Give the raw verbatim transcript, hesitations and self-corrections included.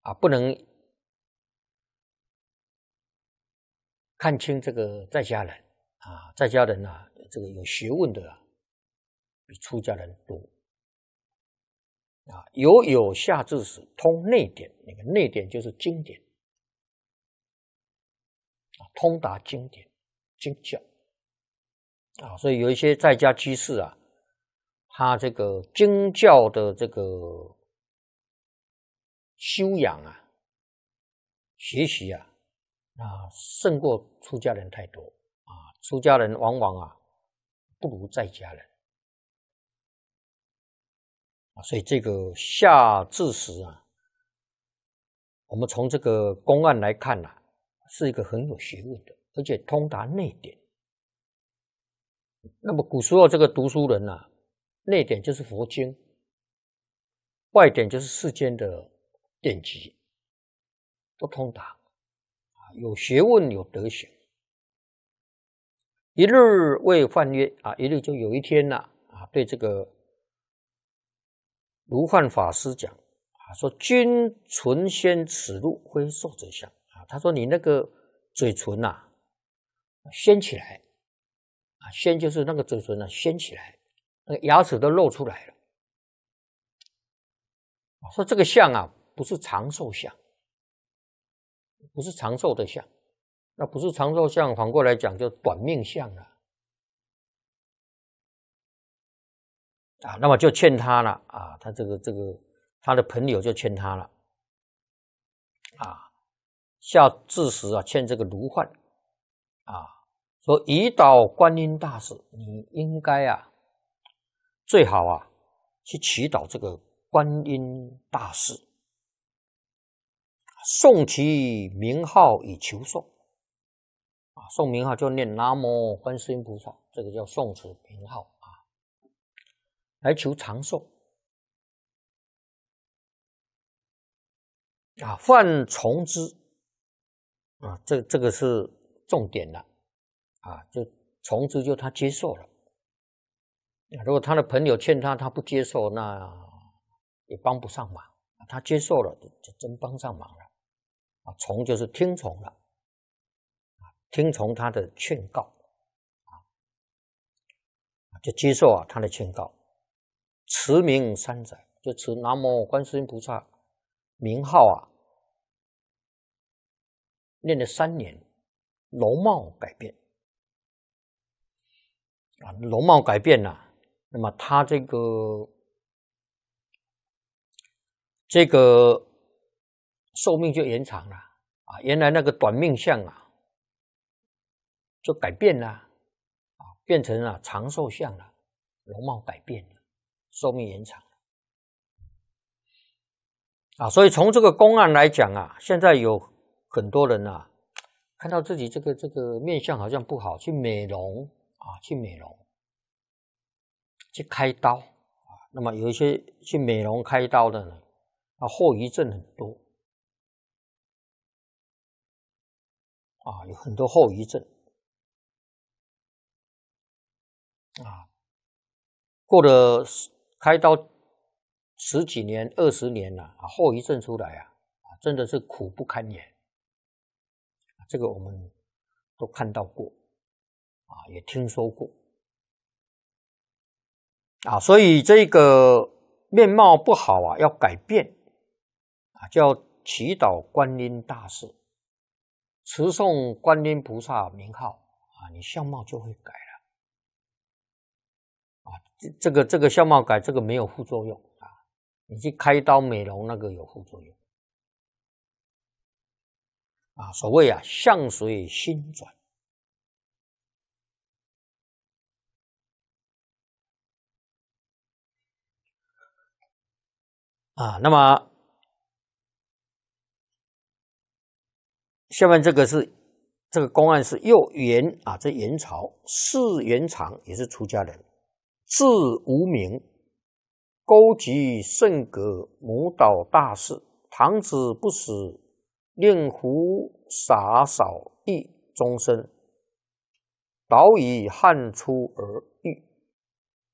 啊，不能看清这个在家人啊，在家人啊，这个有学问的啊，比出家人多啊。有有下至始，通内典，那个内典就是经典啊，通达经典经教啊，所以有一些在家居士啊，他这个经教的这个修养啊、学习啊。啊，胜过出家人太多啊！出家人往往啊不如在家人啊，所以这个下至始啊，我们从这个公案来看啊，是一个很有学问的，而且通达内典。那么古时候这个读书人啊，内典就是佛经，外典就是世间的典籍，都通达。有学问有德行，一日为范曰啊，一日就有一天呐 啊, 啊，对这个如幻法师讲啊，说君唇先齿露，非受者相啊。他说你那个嘴唇呐、啊，掀起来啊，掀就是那个嘴唇啊掀起来，那个牙齿都露出来了。说这个相啊，不是长寿相。不是长寿的相，那不是长寿相，反过来讲就短命相了啊。那么就劝他了啊，他这个这个他的朋友就劝他了啊，下至始啊劝这个卢焕啊，说胰岛观音大士，你应该啊最好啊去祈祷这个观音大士。诵其名号以求寿啊，诵名号就念南无观世音菩萨，这个叫诵持名号啊，来求长寿啊。犯从之啊，这这个是重点了啊，就从之就他接受了。如果他的朋友劝他，他不接受，那也帮不上忙。他接受了，就真帮上忙了。啊，从就是听从了，听从他的劝告，啊，就接受啊他的劝告，持名三载，就持南无观世音菩萨名号啊，念了三年，容貌改变，啊，容貌改变了、啊，那么他这个这个。寿命就延长了啊！原来那个短命相啊，就改变了啊，变成了长寿相了，容貌改变了，寿命延长了啊！所以从这个公案来讲啊，现在有很多人啊，看到自己这个这个面相好像不好，去美容啊，去美容，去开刀啊。那么有一些去美容开刀的呢，啊，后遗症很多。啊，有很多后遗症啊，过了开刀十几年、二十年了啊，后遗症出来啊，啊，真的是苦不堪言。这个我们都看到过啊，也听说过啊，所以这个面貌不好啊，要改变啊，就要祈祷观音大士。持诵观音菩萨名号啊，你相貌就会改了啊。这个这个相貌改，这个没有副作用啊。你去开刀美容那个有副作用啊。所谓啊，相随心转啊。那么下面这个是这个公案是又元啊，这元朝释元常也是出家人，字无名，勾结圣格母导大士，堂子不死，令狐洒扫地终身，导以汉出而